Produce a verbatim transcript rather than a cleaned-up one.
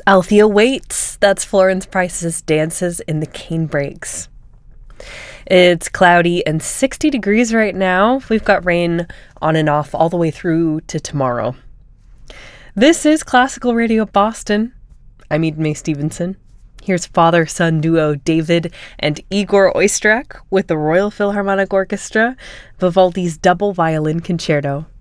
Althea Waits, that's Florence Price's Dances in the Canebrakes. It's cloudy and sixty degrees right now. We've got rain on and off all the way through to tomorrow. This is Classical Radio Boston. I'm Eden Mae Stevenson. Here's father-son duo David and Igor Oistrakh with the Royal Philharmonic Orchestra, Vivaldi's Double Violin Concerto.